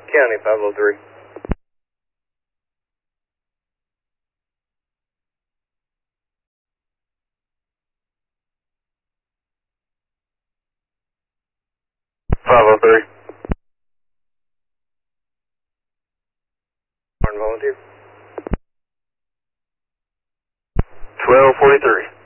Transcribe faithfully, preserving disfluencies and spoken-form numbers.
County, five oh three. five oh three. Martin volunteer. twelve forty-three.